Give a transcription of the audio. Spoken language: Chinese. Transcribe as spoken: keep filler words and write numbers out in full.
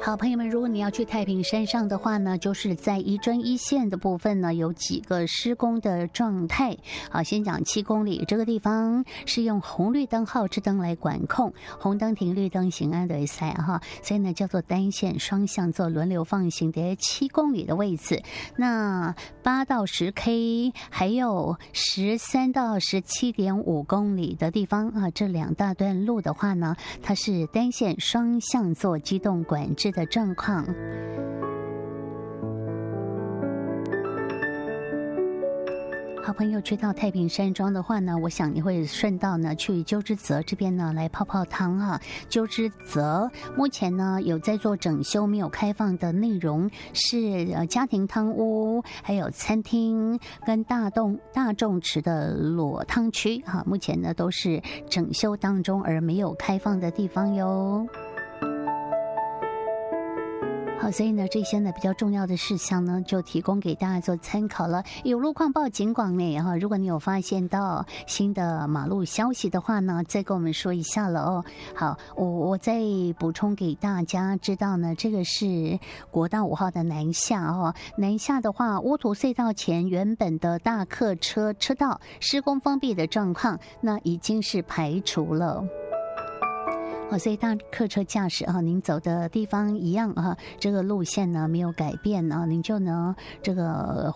好，朋友们，如果你要去太平山上的话呢，就是在宜春一线的部分呢，有几个施工的状态。好，先讲七公里这个地方是用红绿灯、号志灯来管控，红灯停，绿灯行，安对赛哈，所以呢叫做单线双向做轮流放行的七公里的位置。那八到十 K 还有十三到十七点五公里的地方啊，这两大段路的话呢，它是单线双向做机动管制的状况。好朋友去到太平山庄的话呢，我想你会顺道呢去鸠之泽这边呢来泡泡汤啊。鸠之泽目前呢有在做整修，没有开放的内容是呃家庭汤屋，还有餐厅跟大众大众池的裸汤区哈，目前呢都是整修当中而没有开放的地方哟。好，所以呢，这些呢比较重要的事项呢，就提供给大家做参考了。有路况报警广呢哈，如果你有发现到新的马路消息的话呢，再跟我们说一下了哦。好，我我再补充给大家知道呢，这个是国道五号的南下哦。南下的话，乌土隧道前原本的大客车车道施工封闭的状况，那已经是排除了。哦，所以大客车驾驶啊，您走的地方一样啊，这个路线呢没有改变呢，您就呢这个